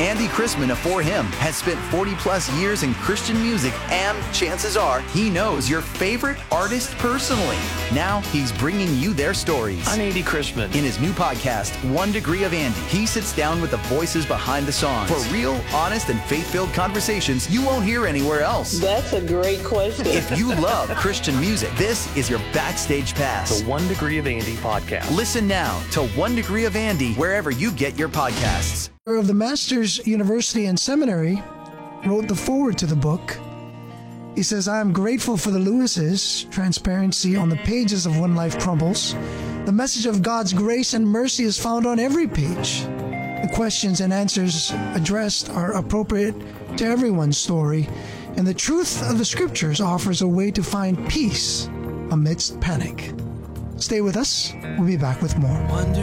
Andy Chrisman of For Him has spent 40-plus years in Christian music, and chances are he knows your favorite artist personally. Now he's bringing you their stories. I'm Andy Chrisman. In his new podcast, 1 Degree of Andy, he sits down with the voices behind the songs for real, honest, and faith-filled conversations you won't hear anywhere else. That's a great question. If you love Christian music, this is your backstage pass. The 1 Degree of Andy podcast. Listen now to 1 Degree of Andy wherever you get your podcasts. Of the Masters University and Seminary wrote the foreword to the book. He says, I am grateful for the Lewises, transparency on the pages of When Life Crumbles. The message of God's grace and mercy is found on every page. The questions and answers addressed are appropriate to everyone's story, and the truth of the Scriptures offers a way to find peace amidst panic. Stay with us. We'll be back with more.